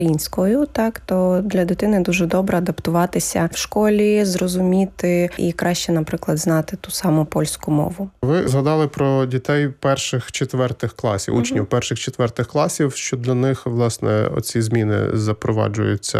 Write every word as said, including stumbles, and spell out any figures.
українською, так, то для дитини дуже добре адаптуватися в школі, зрозуміти і краще, наприклад, знати ту саму польську мову. Ви згадали про дітей перших-четвертих класів, учнів Угу. перших-четвертих класів, що для них, власне, оці зміни запроваджуються